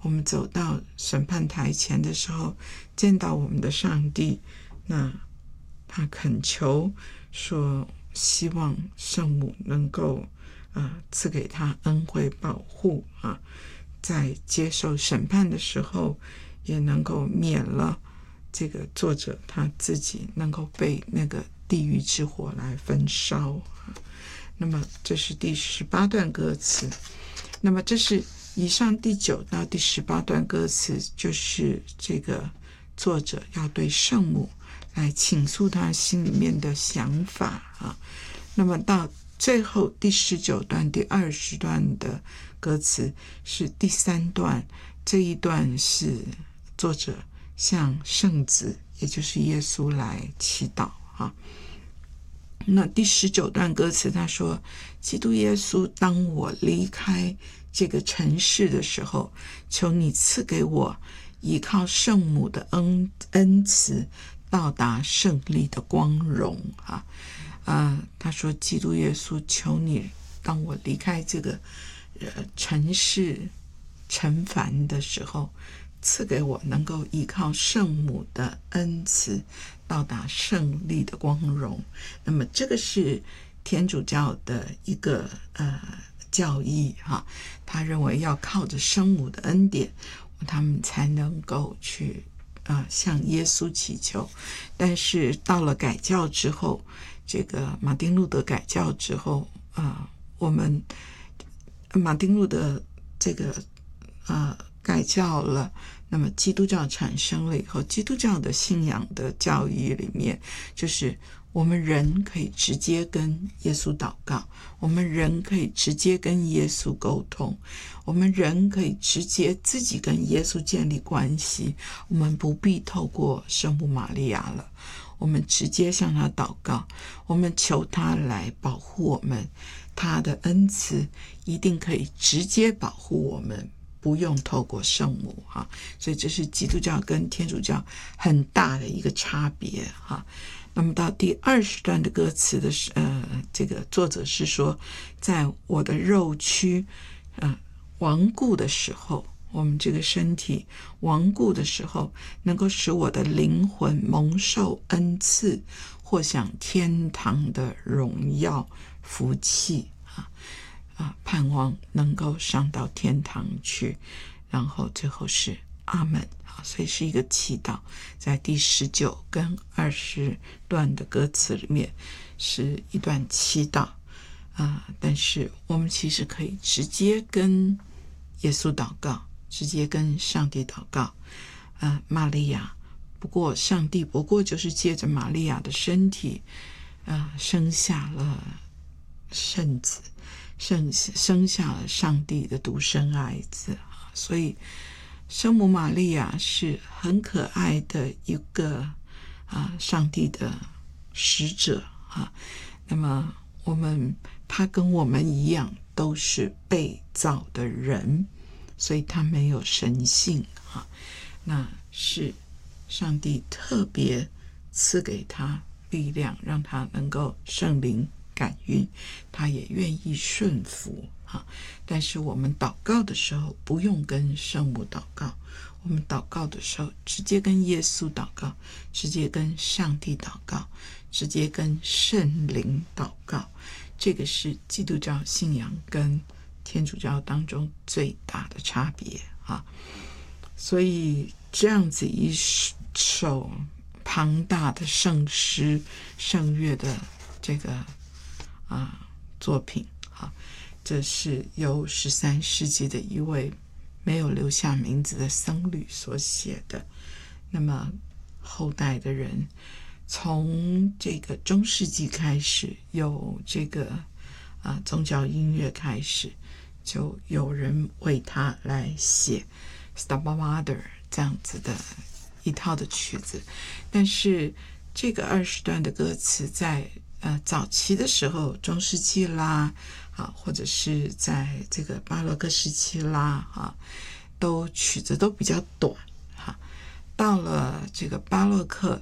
我们走到审判台前的时候，见到我们的上帝，那他恳求说，希望圣母能够赐给他恩惠保护在接受审判的时候，也能够免了这个作者他自己能够被那个地狱之火来焚烧。那么这是第18段歌词。那么这是以上第9到第18段歌词，就是这个作者要对圣母来倾诉他心里面的想法那么到最后第19段第20段的歌词是第3段，这一段是作者向圣子也就是耶稣来祈祷那第19段歌词他说，基督耶稣，当我离开这个城市的时候，求你赐给我依靠圣母的恩慈，到达胜利的光荣他说，基督耶稣，求你当我离开这个城市尘烦的时候，赐给我能够依靠圣母的恩慈，到达胜利的光荣。那么这个是天主教的一个教义他认为要靠着圣母的恩典，他们才能够去向耶稣祈求。但是到了改教之后，这个马丁路德改教之后我们马丁路德这个改教了，那么基督教产生了以后，基督教的信仰的教义里面，就是我们人可以直接跟耶稣祷告，我们人可以直接跟耶稣沟通，我们人可以直接自己跟耶稣建立关系，我们不必透过圣母玛利亚了，我们直接向他祷告，我们求他来保护我们，他的恩慈一定可以直接保护我们，不用透过圣母所以这是基督教跟天主教很大的一个差别那么到第20段的歌词的这个作者是说，在我的肉躯顽固的时候，我们这个身体顽固的时候，能够使我的灵魂蒙受恩赐，或享天堂的荣耀福气盼望能够上到天堂去，然后最后是阿们所以是一个祈祷。在第19跟20段的歌词里面是一段祈祷但是我们其实可以直接跟耶稣祷告，直接跟上帝祷告玛利亚上帝不过就是借着玛利亚的身体生下了圣子，生下了上帝的独生爱子所以圣母玛利亚是很可爱的一个上帝的使者那么他跟我们一样都是被造的人，所以他没有神性那是上帝特别赐给他力量，让他能够圣灵感孕，他也愿意顺服但是我们祷告的时候不用跟圣母祷告，我们祷告的时候直接跟耶稣祷告，直接跟上帝祷告，直接跟圣灵祷告。这个是基督教信仰跟天主教当中最大的差别所以这样子一首庞大的圣诗圣乐的这个作品这是由13世纪的一位没有留下名字的僧侣所写的。那么后代的人从这个中世纪开始，有这个宗教音乐开始，就有人为他来写 Stabat Mater 这样子的一套的曲子。但是这个20段的歌词在早期的时候，中世纪啦或者是在这个巴洛克时期啦曲子都比较短到了这个巴洛克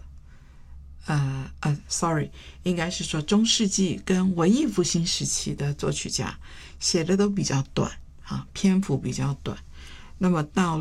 应该是说中世纪跟文艺复兴时期的作曲家写的都比较短篇幅比较短。那么到